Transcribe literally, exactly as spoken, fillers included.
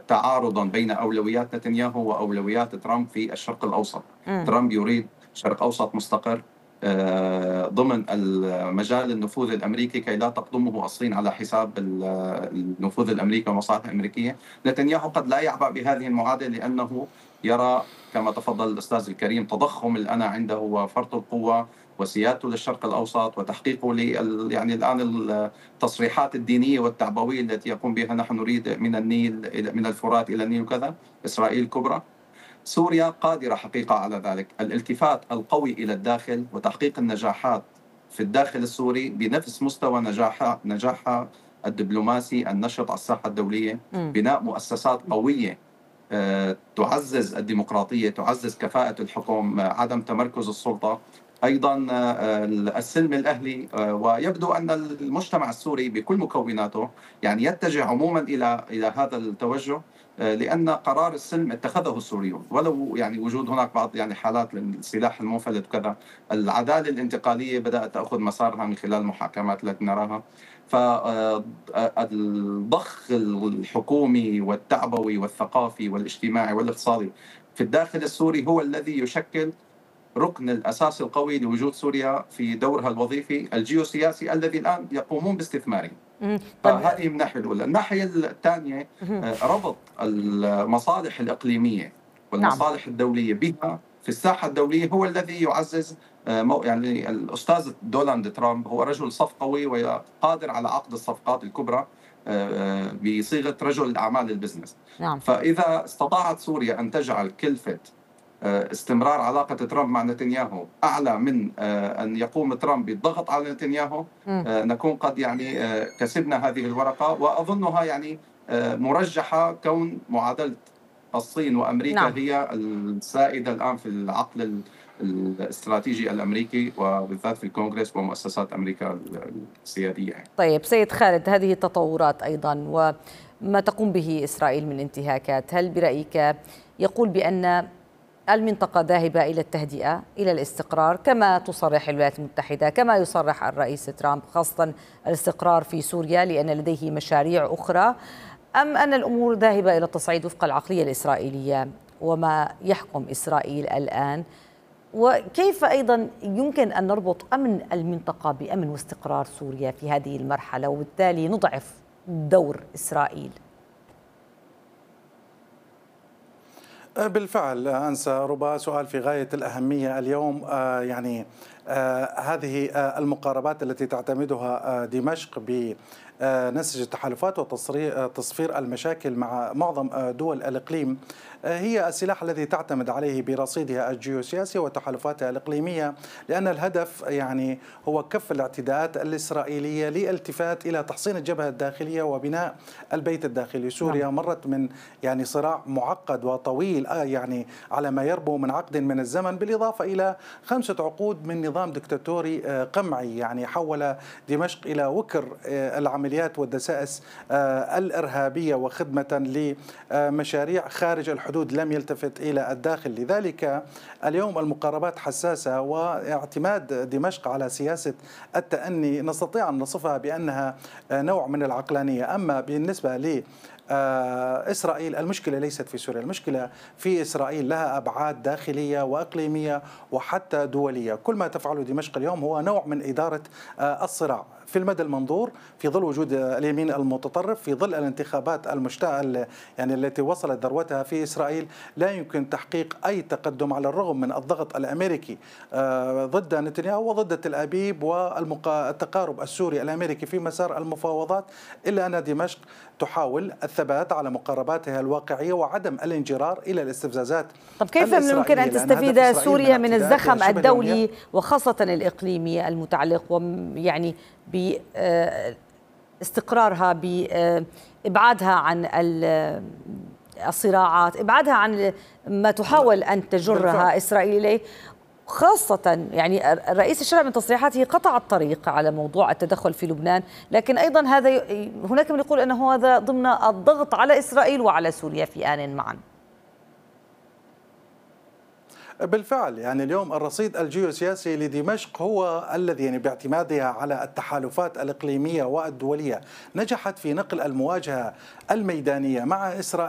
تعارضا بين أولويات نتنياهو وأولويات ترامب في الشرق الأوسط. م. ترامب يريد شرق أوسط مستقر ضمن المجال النفوذ الأمريكي كي لا تقدمه الصين على حساب النفوذ الأمريكي والمصالح الأمريكية. نتنياهو قد لا يعبأ بهذه المعادلة لأنه يرى كما تفضل الأستاذ الكريم تضخم الأنا عنده وفرط القوة وسيادته للشرق الأوسط وتحقيقه ل يعني الآن التصريحات الدينية والتعبوية التي يقوم بها نحن نريد من النيل من الفرات إلى النيل وكذا إسرائيل كبرى. سوريا قادرة حقيقة على ذلك. الالتفات القوي إلى الداخل وتحقيق النجاحات في الداخل السوري بنفس مستوى نجاحها نجاحها الدبلوماسي النشط على الساحة الدولية، بناء مؤسسات قوية تعزز الديمقراطية، تعزز كفاءة الحكم، عدم تمركز السلطة، أيضا السلم الأهلي. ويبدو أن المجتمع السوري بكل مكوناته يعني يتجه عموما إلى إلى هذا التوجه، لأن قرار السلم اتخذه السوريون، ولو يعني وجود هناك بعض يعني حالات للسلاح المنفلت وكذا. العدالة الانتقالية بدأت تأخذ مسارها من خلال المحاكمات التي نراها. فالضخ الحكومي والتعبوي والثقافي والاجتماعي والاقتصادي في الداخل السوري هو الذي يشكل ركن الأساس القوي لوجود سوريا في دورها الوظيفي الجيوسياسي الذي الآن يقومون باستثماره. فهذه من الناحية الأولى. الناحية الثانية ربط المصالح الإقليمية والمصالح الدولية بها في الساحة الدولية هو الذي يعزز يعني الأستاذ دونالد ترامب هو رجل صفقوي وقادر على عقد الصفقات الكبرى بصيغة رجل أعمال البزنس. نعم. فإذا استطاعت سوريا أن تجعل كلفة استمرار علاقة ترامب مع نتنياهو أعلى من أن يقوم ترامب بالضغط على نتنياهو، نكون قد يعني كسبنا هذه الورقة. وأظنها يعني مرجحة كون معادلة الصين وأمريكا نعم. هي السائدة الآن في العقل الاستراتيجي الأمريكي وبالذات في الكونغرس ومؤسسات أمريكا السيادية. طيب سيد خالد، هذه التطورات أيضا وما تقوم به إسرائيل من انتهاكات، هل برأيك يقول بأن المنطقة ذاهبة إلى التهدئة إلى الاستقرار كما تصرح الولايات المتحدة، كما يصرح الرئيس ترامب، خاصة الاستقرار في سوريا لأن لديه مشاريع أخرى، أم أن الأمور ذاهبة إلى التصعيد وفق العقلية الإسرائيلية وما يحكم إسرائيل الآن؟ وكيف أيضا يمكن أن نربط أمن المنطقة بأمن واستقرار سوريا في هذه المرحلة وبالتالي نضعف دور إسرائيل؟ بالفعل أنسى ربا سؤال في غاية الأهمية اليوم. آه يعني آه هذه آه المقاربات التي تعتمدها آه دمشق بنسج التحالفات وتصفير المشاكل مع معظم دول الإقليم هي السلاح الذي تعتمد عليه برصيدها الجيوسياسي وتحالفاتها الإقليمية، لأن الهدف يعني هو كف الاعتداءات الإسرائيلية للالتفات إلى تحصين الجبهة الداخلية وبناء البيت الداخلي. سوريا مرت من يعني صراع معقد وطويل يعني على ما يربو من عقد من الزمن، بالإضافة إلى خمسة عقود من نظام دكتاتوري قمعي يعني حول دمشق إلى وكر العمليات والدسائس الإرهابية وخدمة لمشاريع خارج الحدود لم يلتفت إلى الداخل. لذلك اليوم المقاربات حساسة، واعتماد دمشق على سياسة التأني نستطيع أن نصفها بأنها نوع من العقلانية. أما بالنسبة لي إسرائيل المشكلة ليست في سوريا، المشكلة في إسرائيل، لها أبعاد داخلية وإقليمية وحتى دولية. كل ما تفعله دمشق اليوم هو نوع من إدارة الصراع في المدى المنظور في ظل وجود اليمين المتطرف، في ظل الانتخابات المشتعلة يعني التي وصلت ذروتها في إسرائيل. لا يمكن تحقيق أي تقدم على الرغم من الضغط الأمريكي ضد نتنياهو وضد تل أبيب والتقارب السوري الأمريكي في مسار المفاوضات، إلا أن دمشق تحاول الثبات على مقارباتها الواقعية وعدم الانجرار إلى الاستفزازات. طب كيف من الممكن أن تستفيد سوريا من الزخم الدولي وخاصة الإقليمي المتعلق ويعني باستقرارها، بإبعادها عن الصراعات، إبعادها عن ما تحاول أن تجرها إسرائيل إليه، خاصة يعني الرئيس الشرعي من تصريحاته قطع الطريق على موضوع التدخل في لبنان، لكن أيضا هذا هناك من يقول أنه هذا ضمن الضغط على إسرائيل وعلى سوريا في آن معا. بالفعل يعني اليوم الرصيد الجيوسياسي لدمشق هو الذي يعني باعتمادها على التحالفات الإقليمية والدولية نجحت في نقل المواجهة الميدانية مع إسرائيل